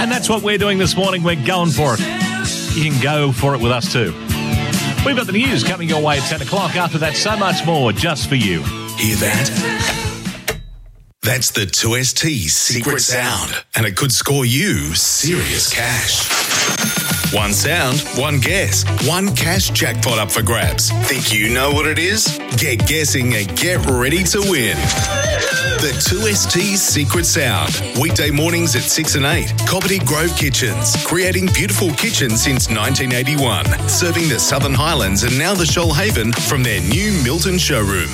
And that's what we're doing this morning. We're going for it. You can go for it with us too. We've got the news coming your way at 10 o'clock. After that, so much more just for you. Hear that? That's the 2ST secret sound, and it could score you serious cash. One sound, one guess, one cash jackpot up for grabs. Think you know what it is? Get guessing and get ready to win. The 2ST secret sound. Weekday mornings at 6 and 8. Coppity Grove Kitchens. Creating beautiful kitchens since 1981. Serving the Southern Highlands and now the Shoalhaven from their new Milton showroom.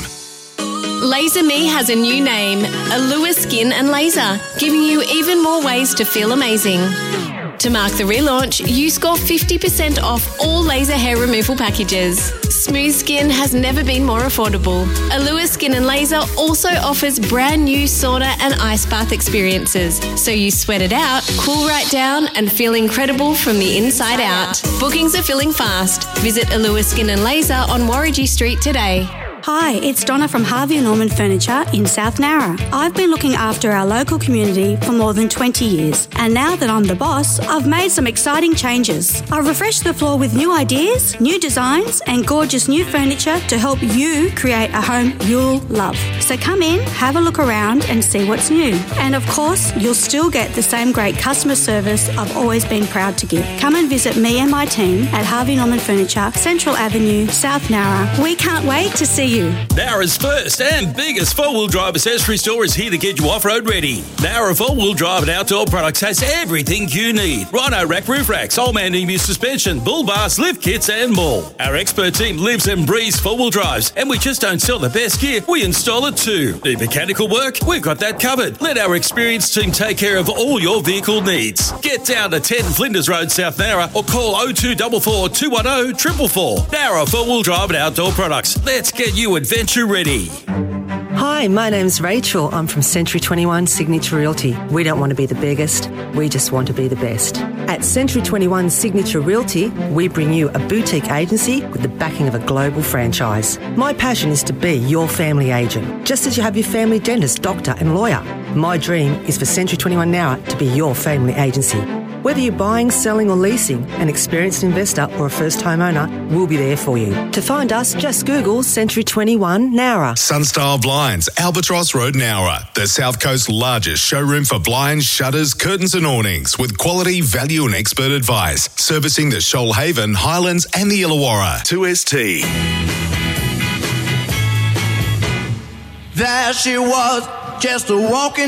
Laser Me has a new name, Allure Skin and Laser, giving you even more ways to feel amazing. To mark the relaunch, you score 50% off all laser hair removal packages. Smooth skin has never been more affordable. Allure Skin and Laser also offers brand new sauna and ice bath experiences, so you sweat it out, cool right down, and feel incredible from the inside out. Bookings are filling fast. Visit Allure Skin and Laser on Warragee Street today. Hi, it's Donna from Harvey Norman Furniture in South Nowra. I've been looking after our local community for more than 20 years, and now that I'm the boss, I've made some exciting changes. I've refreshed the floor with new ideas, new designs, and gorgeous new furniture to help you create a home you'll love. So come in, have a look around, and see what's new. And of course, you'll still get the same great customer service I've always been proud to give. Come and visit me and my team at Harvey Norman Furniture, Central Avenue, South Nowra. We can't wait to see you. Nowra's first and biggest four-wheel drive accessory store is here to get you off-road ready. Nowra four-wheel drive and outdoor products has everything you need. Rhino rack, roof racks, old man EMU suspension, bull bars, lift kits and more. Our expert team lives and breathes four-wheel drives, and we just don't sell the best gear, we install it too. Need mechanical work? We've got that covered. Let our experienced team take care of all your vehicle needs. Get down to 10 Flinders Road, South Nowra, or call 0244 210 444. Nowra four-wheel drive and outdoor products. Let's get you adventure ready. Hi, my name's Rachel. I'm from Century 21 Signature Realty. We don't want to be the biggest, we just want to be the best. At Century 21 Signature Realty, we bring you a boutique agency with the backing of a global franchise. My passion is to be your family agent, just as you have your family dentist, doctor and lawyer. My dream is for Century 21 Nowra to be your family agency. Whether you're buying, selling or leasing, an experienced investor or a first-time owner, we'll be there for you. To find us, just Google Century 21 Nowra. Sunstyle Blinds, Albatross Road, Nowra. The South Coast's largest showroom for blinds, shutters, curtains and awnings with quality, value and expert advice. Servicing the Shoalhaven, Highlands and the Illawarra. 2ST. There she was, just a walking